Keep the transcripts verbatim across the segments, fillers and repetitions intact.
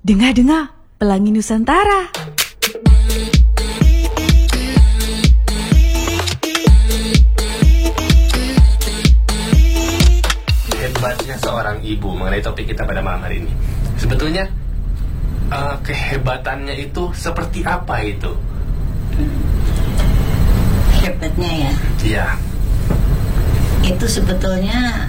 Dengar-dengar, Pelangi Nusantara. Hebatnya seorang ibu mengenai topik kita pada malam hari ini. Sebetulnya uh, kehebatannya itu seperti apa itu? Hebatnya ya. Iya. Itu sebetulnya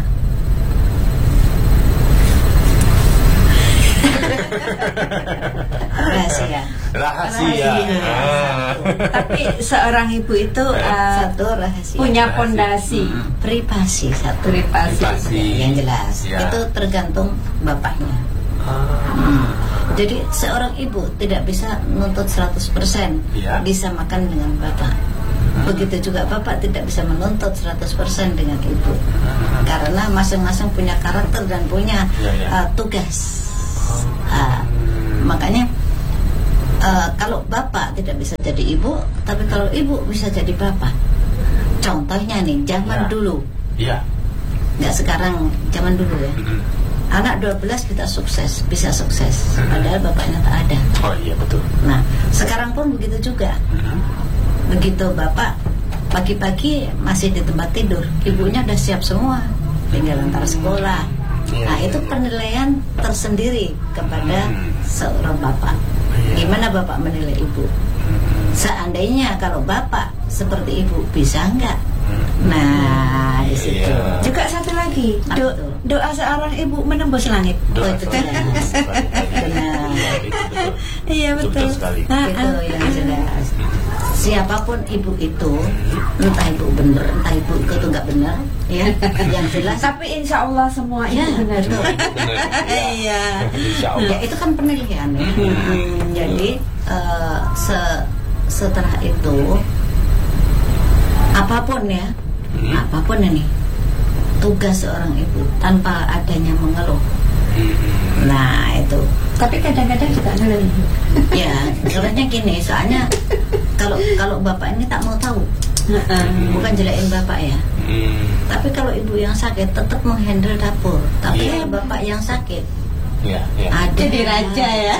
rahasia. Rahasia. Ah. Tapi seorang ibu itu uh, Satu rahasia. punya fondasi. Hmm. Privasi satu. Privasi. Privasi. Yang jelas. Ya. Itu tergantung bapaknya. Ah. Hmm. Jadi seorang ibu tidak bisa menuntut seratus persen Ya. disamakan dengan bapak. Begitu juga bapak tidak bisa menuntut seratus persen dengan ibu. Karena masing-masing punya karakter dan punya Ya, ya. uh, tugas. Uh, makanya uh, kalau bapak tidak bisa jadi ibu, tapi kalau ibu bisa jadi bapak. Contohnya nih, zaman Ya. dulu, Iya. nggak sekarang, zaman dulu ya. Mm-mm. Anak dua belas kita sukses, bisa sukses, padahal bapaknya tak ada. Oh iya betul. Nah, sekarang pun begitu juga. Mm-mm. Begitu bapak pagi-pagi masih di tempat tidur, ibunya udah siap semua, tinggal antar sekolah. Iya, Nah, iya, itu iya. penilaian tersendiri kepada Hmm. seorang bapak. Iya. Gimana bapak menilai ibu? Seandainya kalau bapak seperti ibu, bisa enggak? Nah, di situ. Iya. Juga satu lagi, Apa do- tuh? doa seorang ibu menembus langit. Doa Oh, itu seorang jelas. ibu. Benar. Iya, itu betul. Iya Betul betul. sekali. Ah, Itu ah. yang jelas. Siapapun ibu itu, entah ibu benar, entah ibu itu enggak benar, ya. Yang jelas, Tapi insya Allah semua itu ya, benar. betul. Iya. Insya Ya, Allah. itu kan penilaian ya. Hmm. Jadi eh, se- setelah itu apapun ya, Hmm. apapun ini tugas seorang ibu tanpa adanya mengeluh. Mm-mm. Nah itu Tapi kadang-kadang juga ngeluh. ya soalnya gini, soalnya kalau kalau bapak ini tak mau tahu, bukan jelekin bapak ya. Mm. Tapi kalau ibu yang sakit tetap menghandle dapur. Tapi Iya. kalau bapak yang sakit Iya, iya. ada Jadi raja ya.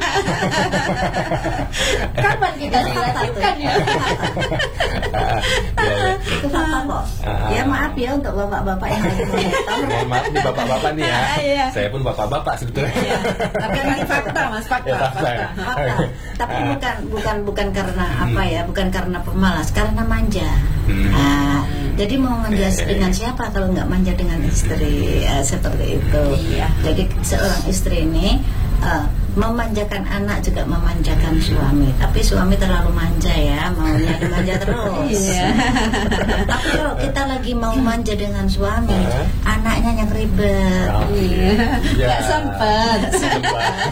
Kapan kita Itu fakta tuh. dilatihkan ya? Ah, iya, iya. Itu fakta kok. Ah. Ya maaf ya untuk bapak-bapak yang lagi menonton. Mohon maaf nih bapak-bapak nih ya. Iya. Saya pun bapak-bapak sebetulnya. Tapi ini fakta mas, fakta. Ya, fakta. fakta. Fakta. Tapi Ah. bukan bukan bukan karena apa ya, bukan karena pemalas, karena manja. Hmm. Nah, jadi mau manja Eh. dengan siapa kalau nggak manja dengan istri? Ya, seperti itu. Iya. Jadi seorang istri ini eh, memanjakan anak juga memanjakan suami. Tapi suami terlalu manja ya, maunya dimanja terus. Iya. Tapi kalau kita lagi mau manja dengan suami, Eh. anaknya yang ribet. Oh, Iya. iya. Nggak sempat. Sempat.